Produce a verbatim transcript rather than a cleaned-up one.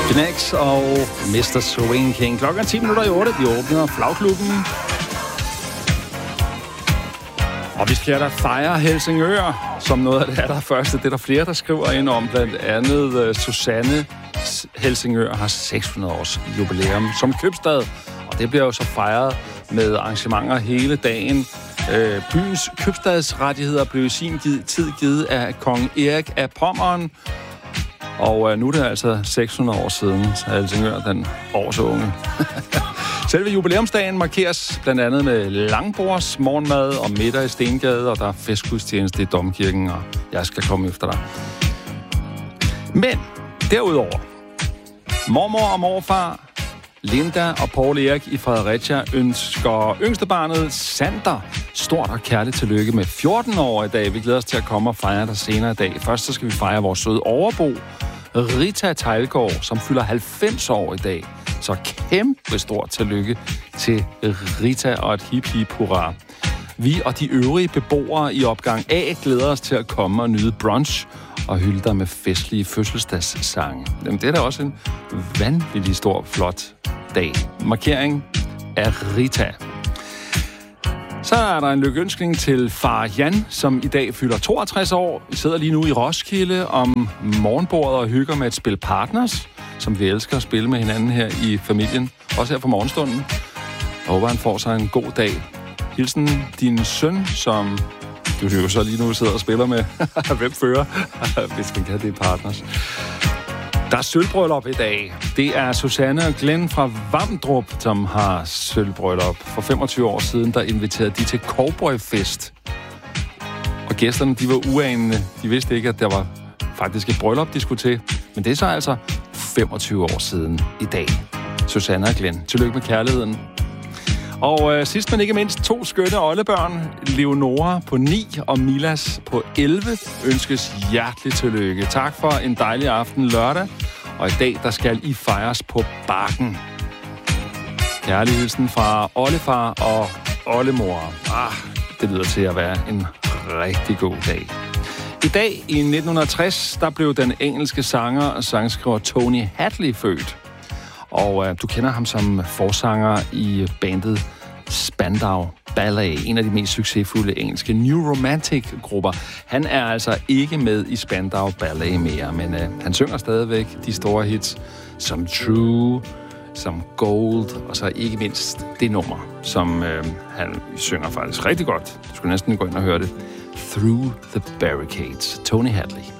Knax og mister Swing King. Klokken er ti minutter i otte. Vi åbner Flagklubben. Og vi skal da fejre Helsingør som noget af det allerførste. Det er der flere, der skriver ind om. Blandt andet uh, Susanne Helsingør har seks hundrede års jubilæum som købstad. Og det bliver jo så fejret med arrangementer hele dagen. Uh, byens købstadsrettigheder blev i sin tid givet af kong Erik af Pommern. Og uh, nu er det altså seks hundrede år siden, så Helsingør den års unge. Selve jubilæumsdagen markeres blandt andet med langbords, morgenmad og middag i Stengade, og der er festgudstjeneste i Domkirken, og jeg skal komme efter dig. Men derudover, mormor og morfar, Linda og Paul Erik i Fredericia ønsker yngstebarnet Sander stort og kærligt tillykke med fjorten år i dag. Vi glæder os til at komme og fejre dig senere i dag. Først så skal vi fejre vores søde overbo, Rita Teilgaard, som fylder halvfems år i dag. Så kæmpe stort tillykke til Rita og et hip hip hurra. Vi og de øvrige beboere i opgang A glæder os til at komme og nyde brunch og hylde dig med festlige fødselsdagssange. Jamen, det er da også en vanvittig stor, flot dag. Markering af Rita. Så er der en lykønskning til far Jan, som i dag fylder toogtres år. Vi sidder lige nu i Roskilde om morgenbordet og hygger med et spil Partners, som vi elsker at spille med hinanden her i familien. Også her for morgenstunden. Jeg håber, han får sig en god dag. Hilsen din søn, som du jo så lige nu sidder og spiller med. Hvem fører? Hvis man kan det Partners. Der er sølvbryllup i dag. Det er Susanne og Glenn fra Vamdrup, som har sølvbryllup. For femogtyve år siden, der inviterede de til cowboyfest. Og gæsterne, de var uanede. De vidste ikke, at der var faktisk et bryllup, de skulle til. Men det er så altså femogtyve år siden i dag. Susanne og Glenn. Tillykke med kærligheden. Og øh, sidst men ikke mindst, to skønne oldebørn, Leonora på ni og Milas på elleve, ønskes hjerteligt tillykke. Tak for en dejlig aften lørdag, og i dag der skal I fejres på Bakken. Kærlig hilsen fra oldefar og oldemor. Ah, det lyder til at være en rigtig god dag. I dag i nitten tres, der blev den engelske sanger og sangskriver Tony Hadley født. Og øh, du kender ham som forsanger i bandet Spandau Ballet, en af de mest succesfulde engelske New Romantic-grupper. Han er altså ikke med i Spandau Ballet mere, men øh, han synger stadigvæk de store hits som True, som Gold, og så ikke mindst det nummer, som øh, han synger faktisk rigtig godt. Du skulle næsten gå ind og høre det. Through the Barricades. Tony Hadley.